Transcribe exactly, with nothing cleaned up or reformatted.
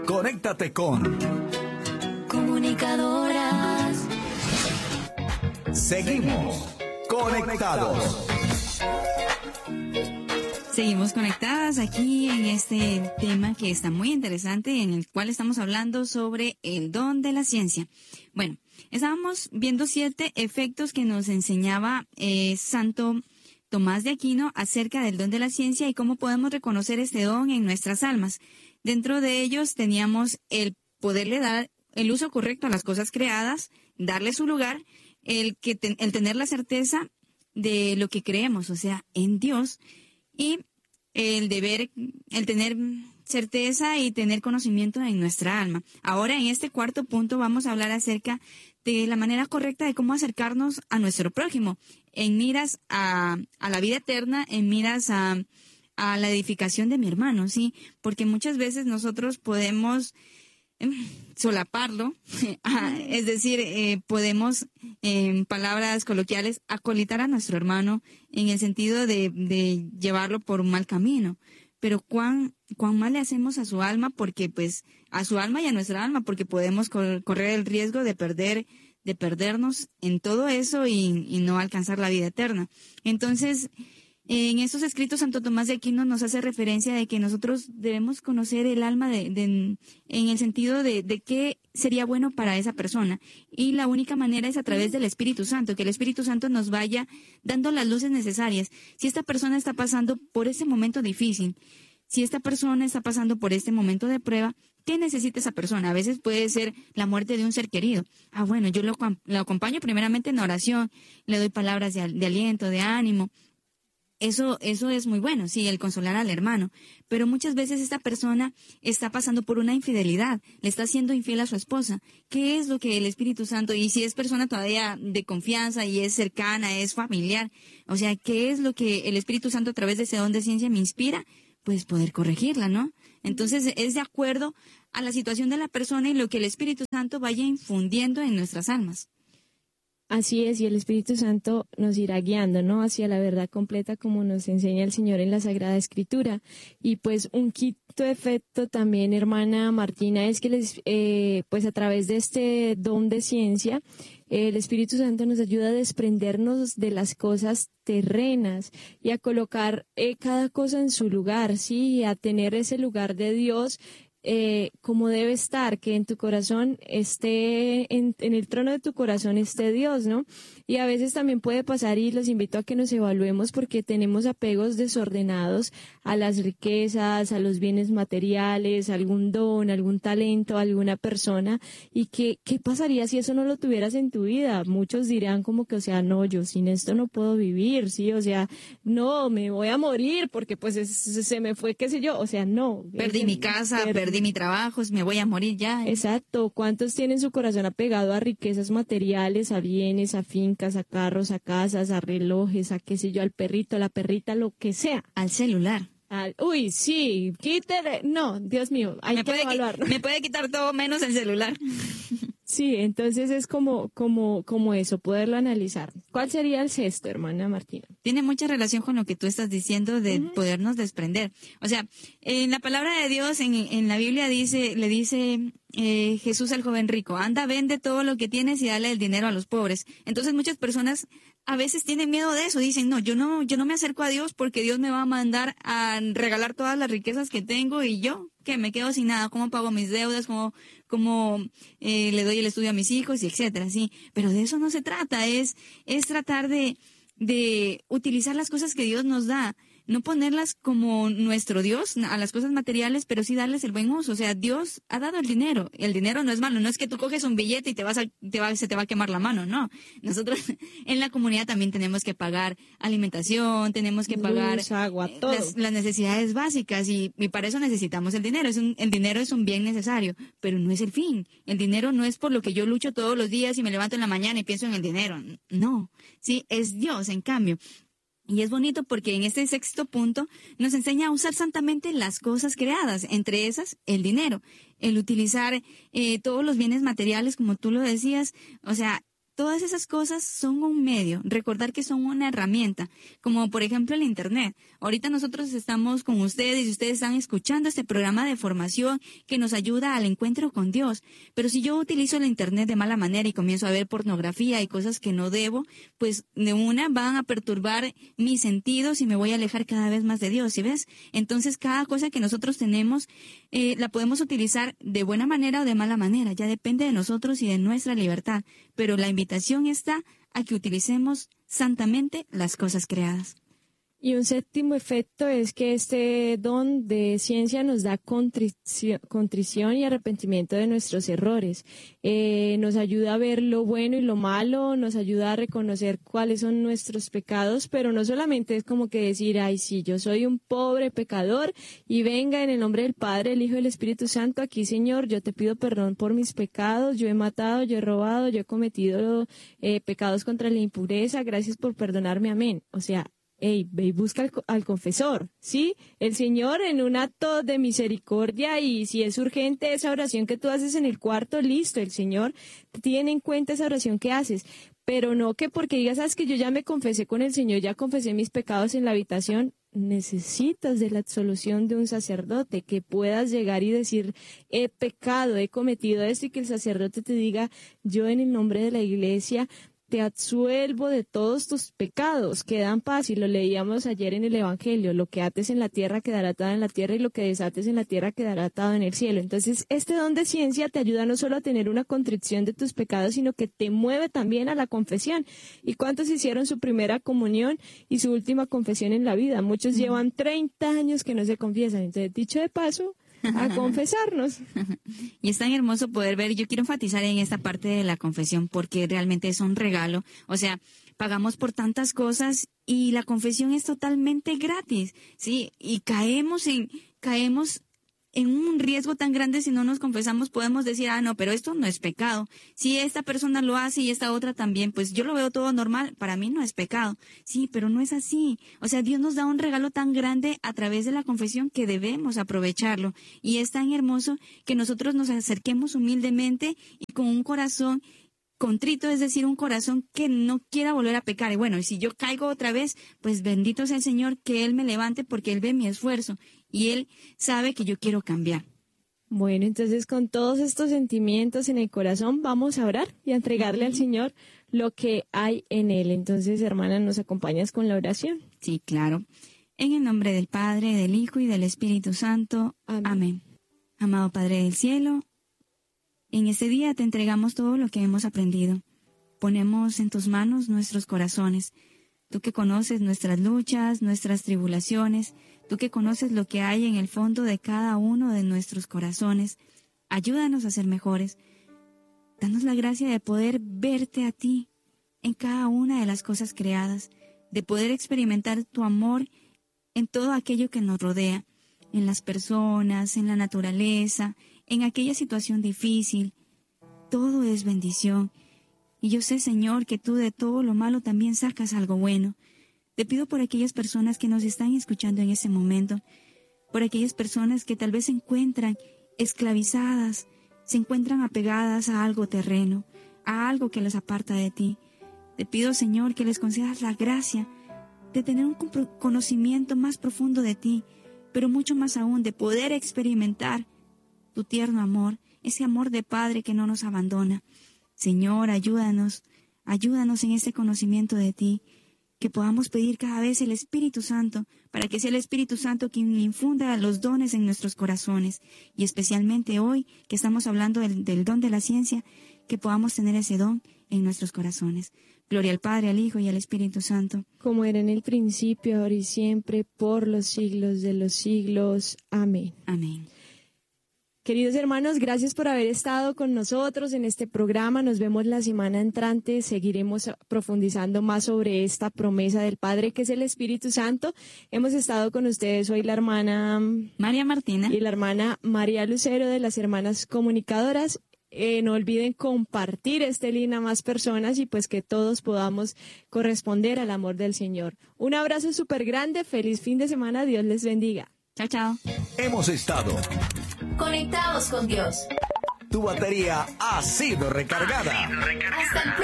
Conéctate con Comunicadoras. Seguimos conectados. Seguimos conectadas aquí en este tema que está muy interesante, en el cual estamos hablando sobre el don de la ciencia. Bueno, estábamos viendo siete efectos que nos enseñaba eh, Santo Tomás de Aquino acerca del don de la ciencia y cómo podemos reconocer este don en nuestras almas. Dentro de ellos teníamos el poderle dar el uso correcto a las cosas creadas, darle su lugar, el, que ten, el tener la certeza de lo que creemos, o sea, en Dios, y el deber, el tener certeza y tener conocimiento en nuestra alma. Ahora, en este cuarto punto, vamos a hablar acerca de la manera correcta de cómo acercarnos a nuestro prójimo, en miras a, a la vida eterna, en miras a, a la edificación de mi hermano, ¿sí? Porque muchas veces nosotros podemos eh, solaparlo, es decir, eh, podemos, en palabras coloquiales, acolitar a nuestro hermano en el sentido de, de llevarlo por un mal camino. Pero cuán, cuán mal le hacemos a su alma, porque pues a su alma y a nuestra alma, porque podemos cor- correr el riesgo de perder, de perdernos en todo eso y, y no alcanzar la vida eterna. Entonces, en estos escritos, Santo Tomás de Aquino nos hace referencia de que nosotros debemos conocer el alma de, de, en el sentido de, de qué sería bueno para esa persona. Y la única manera es a través del Espíritu Santo, que el Espíritu Santo nos vaya dando las luces necesarias. Si esta persona está pasando por este momento difícil, si esta persona está pasando por este momento de prueba, ¿qué necesita esa persona? A veces puede ser la muerte de un ser querido. Ah, bueno, yo lo, lo acompaño primeramente en oración, le doy palabras de, de aliento, de ánimo. Eso, eso es muy bueno, sí, el consolar al hermano. Pero muchas veces esta persona está pasando por una infidelidad, le está siendo infiel a su esposa. ¿Qué es lo que el Espíritu Santo, y si es persona todavía de confianza y es cercana, es familiar, o sea, qué es lo que el Espíritu Santo a través de ese don de ciencia me inspira? Pues poder corregirla, ¿no? Entonces es de acuerdo a la situación de la persona y lo que el Espíritu Santo vaya infundiendo en nuestras almas. Así es, y el Espíritu Santo nos irá guiando, ¿no?, hacia la verdad completa, como nos enseña el Señor en la Sagrada Escritura. Y pues un quinto efecto también, hermana Martina, es que les, eh, pues a través de este don de ciencia, el Espíritu Santo nos ayuda a desprendernos de las cosas terrenas y a colocar eh, cada cosa en su lugar, sí, y a tener ese lugar de Dios Eh, como debe estar, que en tu corazón esté, en, en el trono de tu corazón esté Dios, ¿no? Y a veces también puede pasar, y los invito a que nos evaluemos, porque tenemos apegos desordenados a las riquezas, a los bienes materiales, algún don, algún talento, alguna persona, y que, ¿qué pasaría si eso no lo tuvieras en tu vida? Muchos dirán como que, o sea, no, yo sin esto no puedo vivir, ¿sí? O sea, no, me voy a morir porque pues es, se me fue, qué sé yo, o sea, no. Perdí mi casa, perdí, perdí mi trabajo, me voy a morir ya. Exacto. ¿Cuántos tienen su corazón apegado a riquezas materiales, a bienes, a fincas, a carros, a casas, a relojes, a qué sé yo, al perrito, a la perrita, lo que sea? Al celular. Al, uy, sí, quítale. No, Dios mío, hay me que puede evaluarlo. Me puede quitar todo menos el celular. Sí, entonces es como, como, como eso, poderlo analizar. ¿Cuál sería el sexto, hermana Martina? Tiene mucha relación con lo que tú estás diciendo de uh-huh. podernos desprender. O sea, en la palabra de Dios, en, en la Biblia dice, le dice eh, Jesús al joven rico, anda, vende todo lo que tienes y dale el dinero a los pobres. Entonces muchas personas a veces tienen miedo de eso, dicen, no, yo no, yo no me acerco a Dios porque Dios me va a mandar a regalar todas las riquezas que tengo y yo, que me quedo sin nada, cómo pago mis deudas, cómo, cómo eh, le doy el estudio a mis hijos y etcétera, sí. Pero de eso no se trata, es, es tratar de, de utilizar las cosas que Dios nos da, no ponerlas como nuestro Dios a las cosas materiales, pero sí darles el buen uso. O sea, Dios ha dado el dinero. El dinero no es malo. No es que tú coges un billete y te vas a, te va, se te va a quemar la mano. No. Nosotros en la comunidad también tenemos que pagar alimentación, tenemos que pagar luz, agua, todo. Las, las necesidades básicas y, y para eso necesitamos el dinero. Es un, el dinero es un bien necesario, pero no es el fin. El dinero no es por lo que yo lucho todos los días y me levanto en la mañana y pienso en el dinero. No. Sí, es Dios, en cambio. Y es bonito porque en este sexto punto nos enseña a usar santamente las cosas creadas, entre esas el dinero, el utilizar eh, todos los bienes materiales, como tú lo decías, o sea, todas esas cosas son un medio, recordar que son una herramienta, como por ejemplo el Internet. Ahorita nosotros estamos con ustedes y ustedes están escuchando este programa de formación que nos ayuda al encuentro con Dios. Pero si yo utilizo el Internet de mala manera y comienzo a ver pornografía y cosas que no debo, pues de una van a perturbar mis sentidos y me voy a alejar cada vez más de Dios, ¿sí ves? Entonces cada cosa que nosotros tenemos eh, la podemos utilizar de buena manera o de mala manera, ya depende de nosotros y de nuestra libertad. Pero la invitación está a que utilicemos santamente las cosas creadas. Y un séptimo efecto es que este don de ciencia nos da contrición, contrición y arrepentimiento de nuestros errores. Eh, nos ayuda a ver lo bueno y lo malo, nos ayuda a reconocer cuáles son nuestros pecados, pero no solamente es como que decir, ay, sí, yo soy un pobre pecador y venga en el nombre del Padre, el Hijo y el Espíritu Santo, aquí, Señor, yo te pido perdón por mis pecados, yo he matado, yo he robado, yo he cometido eh, pecados contra la impureza, gracias por perdonarme, amén. O sea, Ey, ve y busca al, al confesor, ¿sí? El Señor en un acto de misericordia, y si es urgente esa oración que tú haces en el cuarto, listo, el Señor tiene en cuenta esa oración que haces, pero no que porque digas, sabes que yo ya me confesé con el Señor, ya confesé mis pecados en la habitación. Necesitas de la absolución de un sacerdote, que puedas llegar y decir, he pecado, he cometido esto, y que el sacerdote te diga, yo en el nombre de la iglesia te absuelvo de todos tus pecados, que dan paz, y lo leíamos ayer en el Evangelio, lo que ates en la tierra quedará atado en la tierra y lo que desates en la tierra quedará atado en el cielo. Entonces, este don de ciencia te ayuda no solo a tener una contrición de tus pecados, sino que te mueve también a la confesión. ¿Y cuántos hicieron su primera comunión y su última confesión en la vida? Muchos mm. llevan treinta años que no se confiesan. Entonces, dicho de paso, a confesarnos. Y es tan hermoso poder ver, yo quiero enfatizar en esta parte de la confesión porque realmente es un regalo, o sea, pagamos por tantas cosas y la confesión es totalmente gratis, ¿sí? Y caemos en, caemos en un riesgo tan grande si no nos confesamos. Podemos decir, ah, no, pero esto no es pecado. Si esta persona lo hace y esta otra también, pues yo lo veo todo normal, para mí no es pecado. Sí, pero no es así. O sea, Dios nos da un regalo tan grande a través de la confesión que debemos aprovecharlo. Y es tan hermoso que nosotros nos acerquemos humildemente y con un corazón contrito, es decir, un corazón que no quiera volver a pecar. Y bueno, y si yo caigo otra vez, pues bendito sea el Señor, que Él me levante porque Él ve mi esfuerzo y Él sabe que yo quiero cambiar. Bueno, entonces con todos estos sentimientos en el corazón vamos a orar y a entregarle uh-huh. al Señor lo que hay en Él. Entonces, hermana, ¿nos acompañas con la oración? Sí, claro. En el nombre del Padre, del Hijo y del Espíritu Santo. Amén. Amén. Amado Padre del Cielo, en este día te entregamos todo lo que hemos aprendido. Ponemos en tus manos nuestros corazones. Tú que conoces nuestras luchas, nuestras tribulaciones, tú que conoces lo que hay en el fondo de cada uno de nuestros corazones, ayúdanos a ser mejores. Danos la gracia de poder verte a ti en cada una de las cosas creadas, de poder experimentar tu amor en todo aquello que nos rodea, en las personas, en la naturaleza, en aquella situación difícil. Todo es bendición. Y yo sé, Señor, que tú de todo lo malo también sacas algo bueno. Te pido por aquellas personas que nos están escuchando en ese momento, por aquellas personas que tal vez se encuentran esclavizadas, se encuentran apegadas a algo terreno, a algo que las aparta de ti. Te pido, Señor, que les concedas la gracia de tener un conocimiento más profundo de ti, pero mucho más aún de poder experimentar tu tierno amor, ese amor de Padre que no nos abandona. Señor, ayúdanos, ayúdanos en este conocimiento de ti, que podamos pedir cada vez el Espíritu Santo, para que sea el Espíritu Santo quien infunda los dones en nuestros corazones, y especialmente hoy que estamos hablando del, del don de la ciencia, que podamos tener ese don en nuestros corazones. Gloria al Padre, al Hijo y al Espíritu Santo. Como era en el principio, ahora y siempre, por los siglos de los siglos. Amén. Amén. Queridos hermanos, gracias por haber estado con nosotros en este programa. Nos vemos la semana entrante. Seguiremos profundizando más sobre esta promesa del Padre, que es el Espíritu Santo. Hemos estado con ustedes hoy la hermana María Martina y la hermana María Lucero, de las Hermanas Comunicadoras. Eh, no olviden compartir este link a más personas y pues que todos podamos corresponder al amor del Señor. Un abrazo súper grande. Feliz fin de semana. Dios les bendiga. Chao, chao. Hemos estado conectados con Dios. Tu batería ha sido recargada. Hasta el próximo.